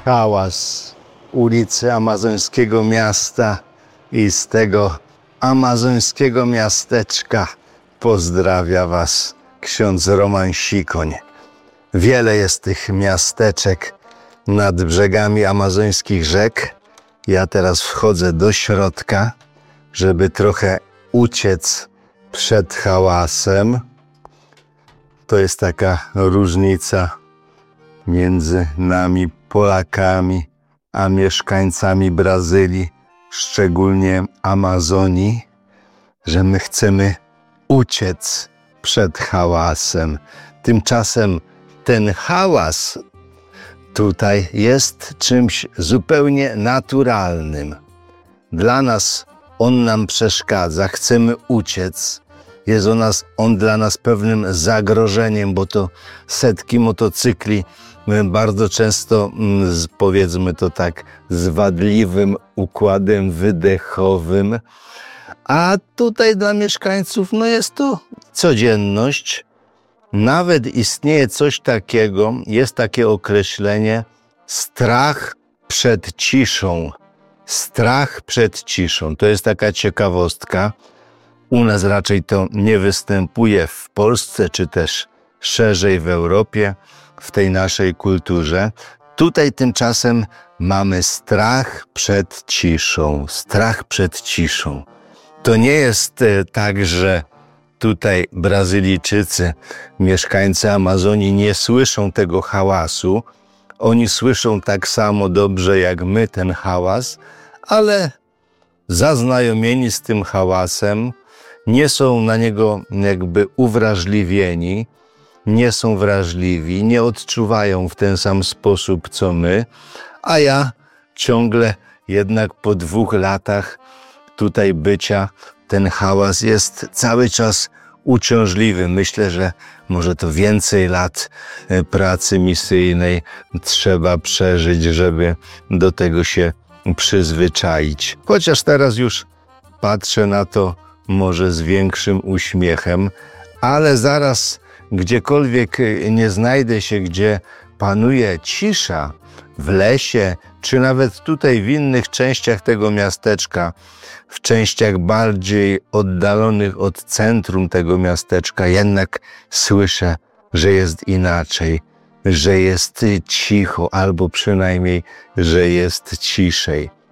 hałas ulicy amazońskiego miasta i z tego amazońskiego miasteczka pozdrawia Was ksiądz Roman Sikoń. Wiele jest tych miasteczek nad brzegami amazońskich rzek. Ja teraz wchodzę do środka, żeby trochę uciec przed hałasem. To jest taka różnica między nami, Polakami, a mieszkańcami Brazylii, szczególnie Amazonii, że my chcemy uciec przed hałasem. Tymczasem ten hałas tutaj jest czymś zupełnie naturalnym. Dla nas on nam przeszkadza, chcemy uciec. Jest on dla nas pewnym zagrożeniem, bo to setki motocykli bardzo często, powiedzmy to tak, z wadliwym układem wydechowym. A tutaj dla mieszkańców jest to codzienność. Nawet istnieje coś takiego, jest takie określenie strach przed ciszą. Strach przed ciszą. To jest taka ciekawostka. U nas raczej to nie występuje w Polsce, czy też szerzej w Europie, w tej naszej kulturze. Tutaj tymczasem mamy strach przed ciszą. Strach przed ciszą. To nie jest tak, że tutaj Brazylijczycy, mieszkańcy Amazonii nie słyszą tego hałasu. Oni słyszą tak samo dobrze jak my ten hałas, ale zaznajomieni z tym hałasem, nie są na niego jakby uwrażliwieni, nie są wrażliwi, nie odczuwają w ten sam sposób co my, a ja ciągle jednak po 2 latach tutaj bycia, ten hałas jest cały czas uciążliwy. Myślę, że może to więcej lat pracy misyjnej trzeba przeżyć, żeby do tego się przyzwyczaić. Chociaż teraz już patrzę na to może z większym uśmiechem, ale zaraz gdziekolwiek nie znajdę się, gdzie panuje cisza, w lesie, czy nawet tutaj w innych częściach tego miasteczka, w częściach bardziej oddalonych od centrum tego miasteczka, jednak słyszę, że jest inaczej, że jest cicho, albo przynajmniej, że jest ciszej.